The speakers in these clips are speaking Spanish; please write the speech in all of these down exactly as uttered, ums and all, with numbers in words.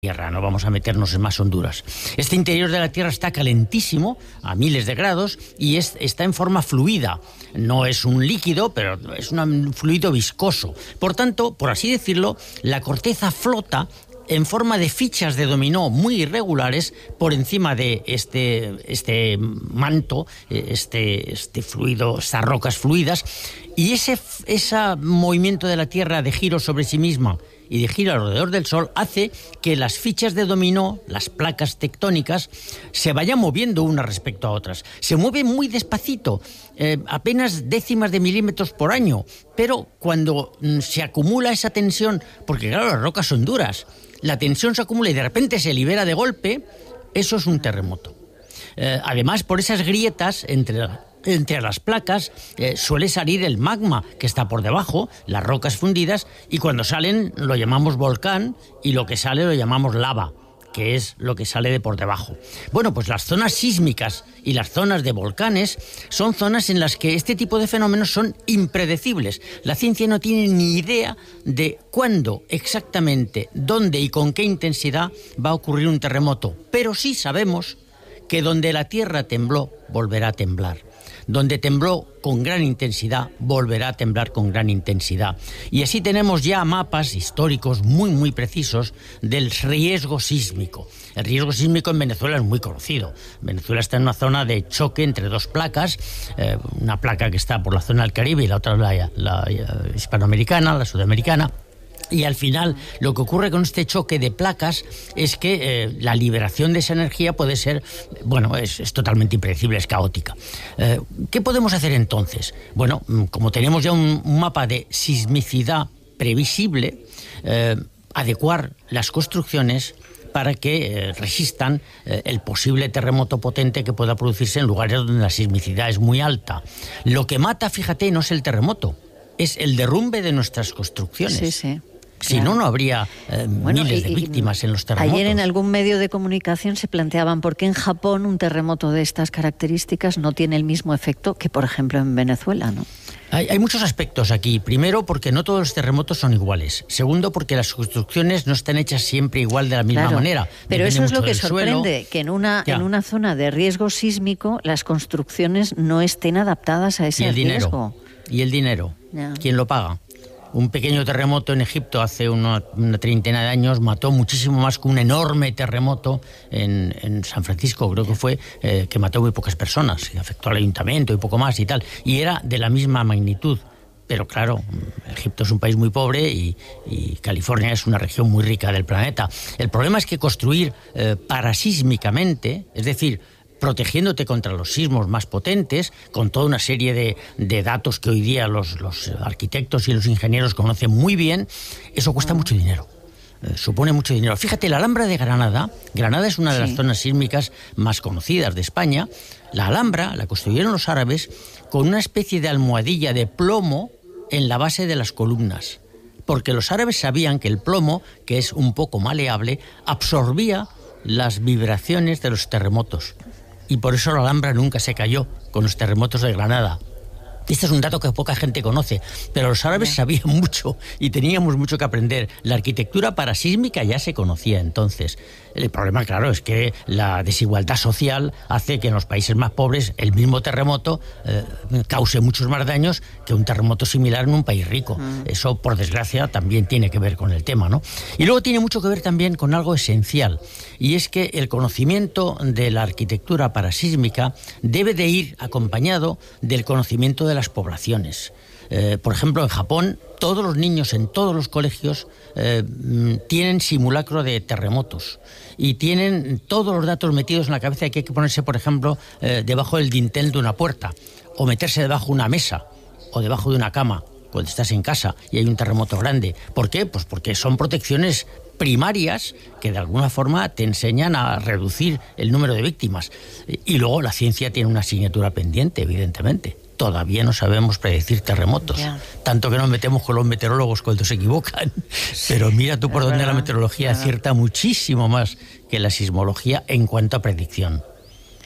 Tierra, no vamos a meternos en más honduras. Este interior de la Tierra está calentísimo, a miles de grados, y es, está en forma fluida. No es un líquido, pero es un fluido viscoso. Por tanto, por así decirlo, la corteza flota en forma de fichas de dominó muy irregulares por encima de este, este manto, este, este fluido, estas rocas fluidas, y ese, ese movimiento de la Tierra de giro sobre sí misma y de giro alrededor del Sol hace que las fichas de dominó, las placas tectónicas, se vayan moviendo unas respecto a otras. Se mueven muy despacito, eh, apenas décimas de milímetros por año, pero cuando mm, se acumula esa tensión, porque claro, las rocas son duras, la tensión se acumula y de repente se libera de golpe, eso es un terremoto. Eh, además, por esas grietas entre Entre las placas eh, suele salir el magma que está por debajo, las rocas fundidas, y cuando salen lo llamamos volcán y lo que sale lo llamamos lava, que es lo que sale de por debajo. Bueno, pues las zonas sísmicas y las zonas de volcanes son zonas en las que este tipo de fenómenos son impredecibles. La ciencia no tiene ni idea de cuándo exactamente, dónde y con qué intensidad va a ocurrir un terremoto, pero sí sabemos que donde la Tierra tembló, volverá a temblar. Donde tembló con gran intensidad, volverá a temblar con gran intensidad. Y así tenemos ya mapas históricos muy, muy precisos del riesgo sísmico. El riesgo sísmico en Venezuela es muy conocido. Venezuela está en una zona de choque entre dos placas, eh, una placa que está por la zona del Caribe y la otra la, la, la hispanoamericana, la sudamericana. Y al final, lo que ocurre con este choque de placas es que eh, la liberación de esa energía puede ser, bueno, es, es totalmente impredecible, es caótica. Eh, ¿Qué podemos hacer entonces? Bueno, como tenemos ya un, un mapa de sismicidad previsible, eh, adecuar las construcciones para que eh, resistan eh, el posible terremoto potente que pueda producirse en lugares donde la sismicidad es muy alta. Lo que mata, fíjate, no es el terremoto, es el derrumbe de nuestras construcciones. Sí, sí. Si claro. no, no habría eh, bueno, miles y, de víctimas en los terremotos. Ayer en algún medio de comunicación se planteaban por qué en Japón un terremoto de estas características no tiene el mismo efecto que, por ejemplo, en Venezuela, ¿no? Hay, hay muchos aspectos aquí. Primero, porque no todos los terremotos son iguales. Segundo, porque las construcciones no están hechas siempre igual de la misma claro, manera. Pero Depende eso es lo mucho que del sorprende, suelo. que en una, Ya. en una zona de riesgo sísmico las construcciones no estén adaptadas a ese y el riesgo. dinero. Y el dinero. Ya. ¿Quién lo paga? Un pequeño terremoto en Egipto hace una, una treintena de años mató muchísimo más que un enorme terremoto en, en San Francisco, creo que fue, eh, que mató muy pocas personas, que afectó al ayuntamiento y poco más y tal. Y era de la misma magnitud. Pero claro, Egipto es un país muy pobre y, y California es una región muy rica del planeta. El problema es que construir eh, parasísmicamente, es decir, protegiéndote contra los sismos más potentes, con toda una serie de, de datos que hoy día los, los arquitectos y los ingenieros conocen muy bien, eso cuesta mucho dinero. Eh, supone mucho dinero. Fíjate, la Alhambra de Granada, Granada es una de las Sí. zonas sísmicas más conocidas de España. La Alhambra la construyeron los árabes con una especie de almohadilla de plomo en la base de las columnas, porque los árabes sabían que el plomo, que es un poco maleable, absorbía las vibraciones de los terremotos. Y por eso la Alhambra nunca se cayó con los terremotos de Granada. Este es un dato que poca gente conoce, pero los árabes yeah. sabían mucho y teníamos mucho que aprender. La arquitectura parasísmica ya se conocía entonces. El problema, claro, es que la desigualdad social hace que en los países más pobres el mismo terremoto eh, cause muchos más daños que un terremoto similar en un país rico. Mm. Eso, por desgracia, también tiene que ver con el tema, ¿no? Y luego tiene mucho que ver también con algo esencial, y es que el conocimiento de la arquitectura parasísmica debe de ir acompañado del conocimiento de las poblaciones. Eh, por ejemplo, en Japón, todos los niños en todos los colegios eh, tienen simulacro de terremotos y tienen todos los datos metidos en la cabeza de que hay que ponerse, por ejemplo, eh, debajo del dintel de una puerta, o meterse debajo de una mesa, o debajo de una cama, cuando estás en casa y hay un terremoto grande. ¿Por qué? Pues porque son protecciones primarias que de alguna forma te enseñan a reducir el número de víctimas. Y luego la ciencia tiene una asignatura pendiente, evidentemente. Todavía no sabemos predecir terremotos. Yeah. Tanto que nos metemos con los meteorólogos cuando se equivocan. Sí, pero mira tú por dónde verdad, la meteorología acierta muchísimo más que la sismología en cuanto a predicción.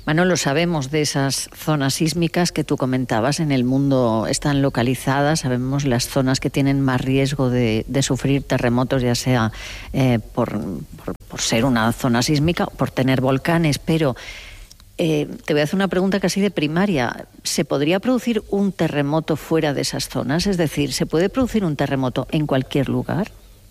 Manolo, sabemos de esas zonas sísmicas que tú comentabas, en el mundo están localizadas, sabemos las zonas que tienen más riesgo de, de sufrir terremotos, ya sea eh, por, por, por ser una zona sísmica o por tener volcanes, pero eh, te voy a hacer una pregunta casi de primaria. ¿Se podría producir un terremoto fuera de esas zonas? Es decir, ¿se puede producir un terremoto en cualquier lugar?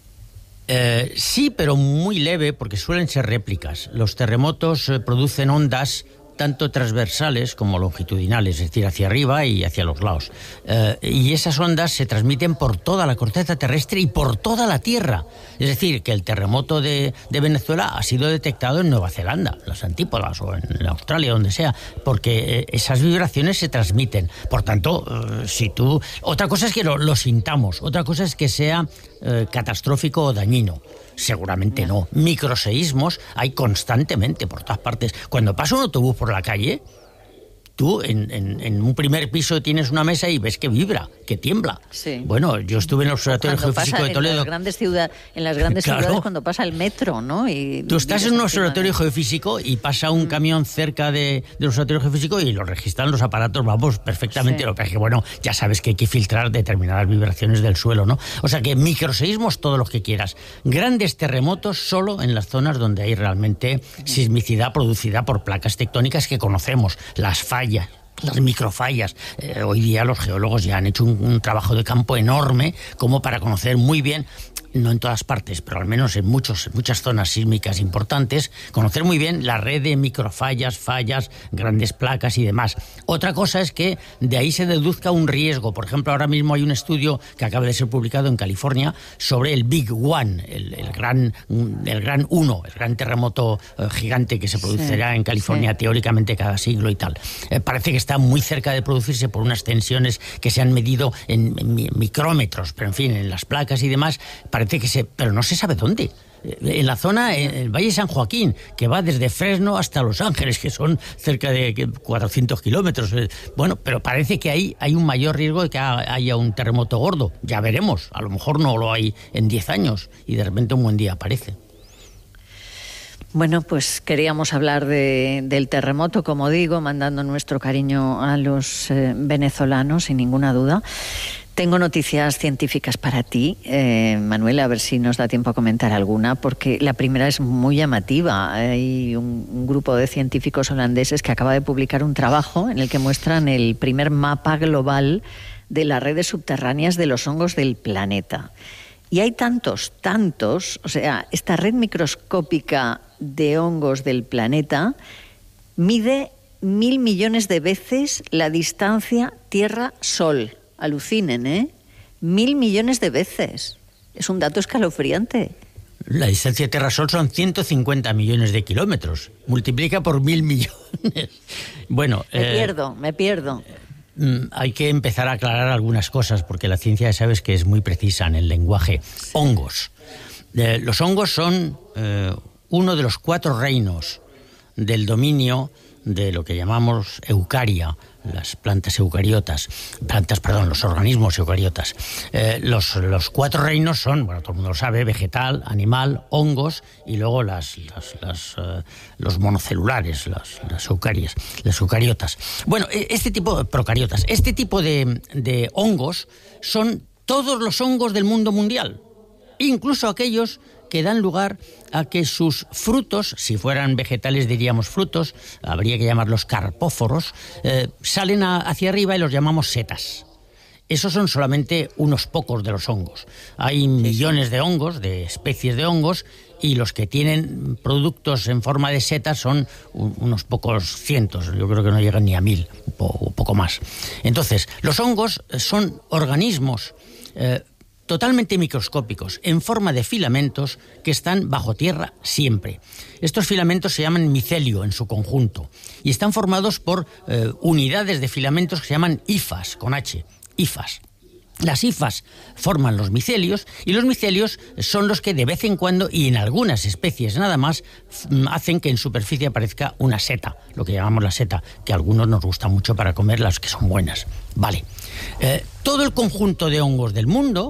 Eh, sí, pero muy leve, porque suelen ser réplicas. Los terremotos eh, producen ondas tanto transversales como longitudinales, es decir, hacia arriba y hacia los lados. Eh, y esas ondas se transmiten por toda la corteza terrestre y por toda la Tierra. Es decir, que el terremoto de, de Venezuela ha sido detectado en Nueva Zelanda, las antípodas, o en Australia, donde sea, porque eh, esas vibraciones se transmiten. Por tanto, eh, si tú... Otra cosa es que lo, lo sintamos, otra cosa es que sea eh, catastrófico o dañino. Seguramente no. Microseísmos hay constantemente por todas partes. Cuando pasa un autobús por la calle, tú en, en, en un primer piso tienes una mesa y ves que vibra, que tiembla. Sí. Bueno, yo estuve en el Observatorio Cuando Geofísico pasa de Toledo. En las grandes, ciudad, en las grandes Claro. ciudades, cuando pasa el metro, ¿no? Y tú estás en un observatorio de... geofísico y pasa un camión cerca de, del observatorio geofísico y lo registran los aparatos, vamos, perfectamente. Sí. Lo que es que, bueno, ya sabes que hay que filtrar determinadas vibraciones del suelo, ¿no? O sea que microseísmos, todos los que quieras. Grandes terremotos solo en las zonas donde hay realmente sismicidad producida por placas tectónicas que conocemos, las fallas, las microfallas. Eh, hoy día los geólogos ya han hecho un, un trabajo de campo enorme como para conocer muy bien, no en todas partes, pero al menos en, muchos, en muchas zonas sísmicas importantes, conocer muy bien la red de microfallas, fallas, grandes placas y demás. Otra cosa es que de ahí se deduzca un riesgo. Por ejemplo, ahora mismo hay un estudio que acaba de ser publicado en California sobre el Big One, el, el gran el gran uno, el gran terremoto eh, gigante que se producirá sí, en California sí. teóricamente cada siglo y tal. Eh, parece que está muy cerca de producirse por unas tensiones que se han medido en, en micrómetros, pero en fin, en las placas y demás, parece que se, pero no se sabe dónde. En la zona, en el Valle de San Joaquín, que va desde Fresno hasta Los Ángeles, que son cerca de cuatrocientos kilómetros. Bueno, pero parece que ahí hay un mayor riesgo de que haya un terremoto gordo. Ya veremos, a lo mejor no lo hay en diez años y de repente un buen día aparece. Bueno, pues queríamos hablar de, del terremoto, como digo, mandando nuestro cariño a los eh, venezolanos, sin ninguna duda. Tengo noticias científicas para ti, eh, Manuel, a ver si nos da tiempo a comentar alguna, porque la primera es muy llamativa. Hay un, un grupo de científicos holandeses que acaba de publicar un trabajo en el que muestran el primer mapa global de las redes subterráneas de los hongos del planeta. Y hay tantos, tantos, o sea, esta red microscópica de hongos del planeta mide mil millones de veces la distancia Tierra-Sol. Alucinen, ¿eh? Mil millones de veces. Es un dato escalofriante. La distancia Tierra-Sol son ciento cincuenta millones de kilómetros. Multiplica por mil millones. Bueno, me eh, pierdo, me pierdo. Hay que empezar a aclarar algunas cosas, porque la ciencia, ya sabes, que es muy precisa en el lenguaje. Sí. Hongos. Eh, los hongos son eh, uno de los cuatro reinos del dominio de lo que llamamos eucaria, las plantas eucariotas, plantas, perdón, los organismos eucariotas. Eh, los, los cuatro reinos son, bueno, todo el mundo lo sabe, vegetal, animal, hongos y luego las, las, las, uh, los monocelulares, las, las eucarias, las eucariotas. Bueno, este tipo de procariotas, este tipo de, de hongos son todos los hongos del mundo mundial, incluso aquellos que dan lugar a que sus frutos, si fueran vegetales diríamos frutos, habría que llamarlos carpóforos, eh, salen a, hacia arriba y los llamamos setas. Esos son solamente unos pocos de los hongos. Hay millones de hongos, de especies de hongos, y los que tienen productos en forma de setas son unos pocos cientos, yo creo que no llegan ni a mil, o poco más. Entonces, los hongos son organismos eh, totalmente microscópicos, en forma de filamentos que están bajo tierra siempre. Estos filamentos se llaman micelio en su conjunto y están formados por eh, unidades de filamentos que se llaman hifas, con H, hifas. Las hifas forman los micelios y los micelios son los que de vez en cuando y en algunas especies nada más hacen que en superficie aparezca una seta, lo que llamamos la seta, que a algunos nos gusta mucho para comer, las que son buenas. Vale. Eh, todo el conjunto de hongos del mundo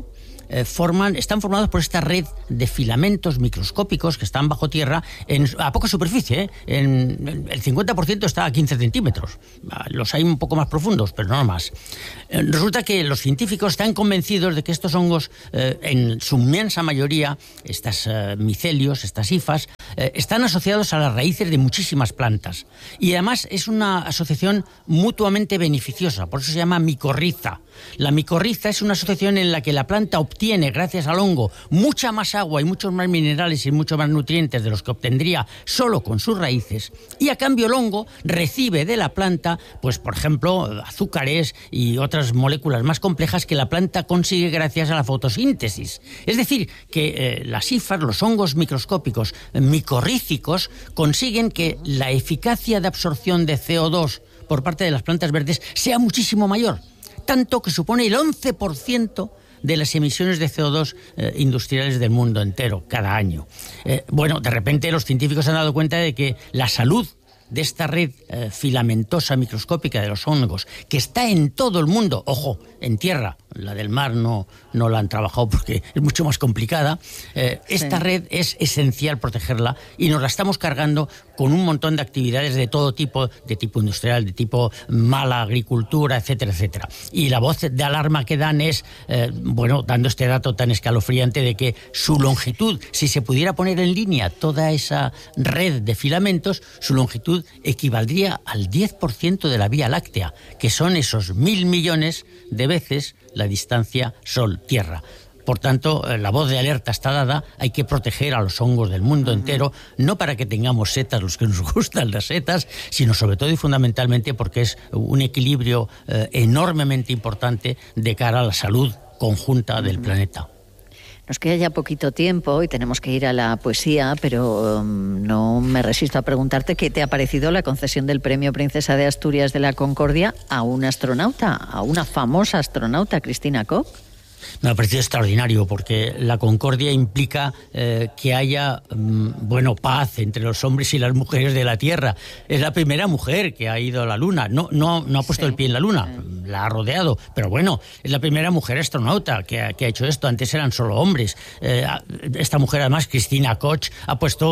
eh, forman, están formados por esta red de filamentos microscópicos que están bajo tierra en, a poca superficie, ¿eh? en, el cincuenta por ciento está a quince centímetros. Los hay un poco más profundos, pero no más. Eh, resulta que los científicos están convencidos de que estos hongos, eh, en su inmensa mayoría, estas eh, micelios, estas hifas, eh, están asociados a las raíces de muchísimas plantas. Y además es una asociación mutuamente beneficiosa, por eso se llama micorriza. La micorriza es una asociación en la que la planta obtiene, gracias al hongo, mucha más agua y muchos más minerales y muchos más nutrientes de los que obtendría solo con sus raíces, y a cambio el hongo recibe de la planta, pues por ejemplo, azúcares y otras moléculas más complejas que la planta consigue gracias a la fotosíntesis. Es decir, que eh, las hifas, los hongos microscópicos micorrícicos, consiguen que la eficacia de absorción de C O dos por parte de las plantas verdes sea muchísimo mayor, tanto que supone el once por ciento de las emisiones de C O dos eh, industriales del mundo entero cada año. Eh, bueno, de repente los científicos se han dado cuenta de que la salud de esta red eh, filamentosa microscópica de los hongos, que está en todo el mundo, ojo, en tierra, la del mar no, no la han trabajado porque es mucho más complicada, eh, sí. Esta red es esencial protegerla y nos la estamos cargando con un montón de actividades de todo tipo, de tipo industrial, de tipo mala agricultura, etcétera, etcétera. Y la voz de alarma que dan es, eh, bueno, dando este dato tan escalofriante de que su longitud, si se pudiera poner en línea toda esa red de filamentos, su longitud equivaldría al diez por ciento de la Vía Láctea, que son esos mil millones de veces la distancia Sol-Tierra. Por tanto, la voz de alerta está dada, hay que proteger a los hongos del mundo entero, no para que tengamos setas los que nos gustan las setas, sino sobre todo y fundamentalmente porque es un equilibrio eh, enormemente importante de cara a la salud conjunta del planeta. Nos queda ya poquito tiempo y tenemos que ir a la poesía, pero um, no me resisto a preguntarte qué te ha parecido la concesión del Premio Princesa de Asturias de la Concordia a una astronauta, a una famosa astronauta, Cristina Koch. Me ha parecido extraordinario porque la concordia implica eh, que haya, um, bueno, paz entre los hombres y las mujeres de la Tierra. Es la primera mujer que ha ido a la Luna. No, no, no ha puesto sí, el pie en la Luna, sí. La ha rodeado. Pero bueno, es la primera mujer astronauta que ha, que ha hecho esto. Antes eran solo hombres. Eh, esta mujer, además, Cristina Koch, ha puesto,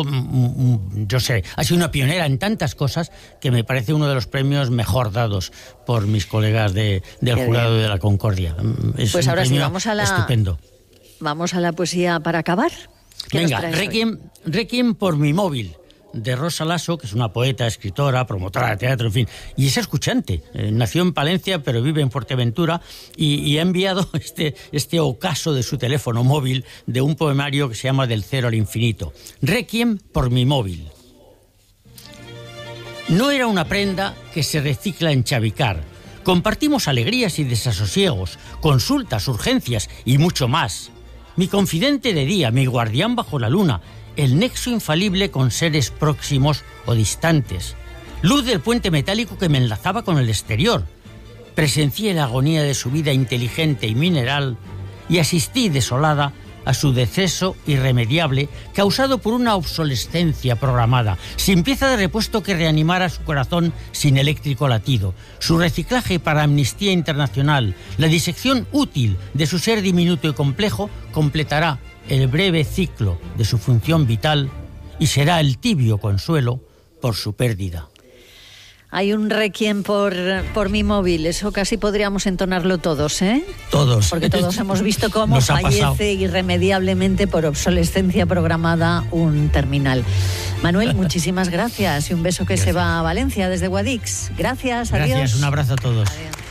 mm, yo sé, ha sido una pionera en tantas cosas que me parece uno de los premios mejor dados por mis colegas de, del Qué jurado bien. De la Concordia. Es pues ahora sí, vamos a la... Estupendo. Vamos a la poesía para acabar. Venga, Requiem, Requiem por mi móvil, de Rosa Lasso, que es una poeta, escritora, promotora de teatro, en fin, y es escuchante. Eh, nació en Palencia, pero vive en Fuerteventura, y, y ha enviado este, este ocaso de su teléfono móvil de un poemario que se llama Del cero al infinito. Requiem por mi móvil. No era una prenda que se recicla en Chavicar. Compartimos alegrías y desasosiegos, consultas, urgencias y mucho más. Mi confidente de día, mi guardián bajo la luna, el nexo infalible con seres próximos o distantes. Luz del puente metálico que me enlazaba con el exterior. Presencié la agonía de su vida inteligente y mineral y asistí desolada a su deceso irremediable causado por una obsolescencia programada, sin pieza de repuesto que reanimara su corazón sin eléctrico latido. Su reciclaje para Amnistía Internacional, la disección útil de su ser diminuto y complejo, completará el breve ciclo de su función vital y será el tibio consuelo por su pérdida. Hay un requiem por, por mi móvil, eso casi podríamos entonarlo todos, ¿eh? Todos. Porque todos hemos visto cómo fallece irremediablemente por obsolescencia programada un terminal. Manuel, muchísimas gracias y un beso que gracias. Se va a Valencia desde Guadix. Gracias, adiós. Gracias, un abrazo a todos. Adiós.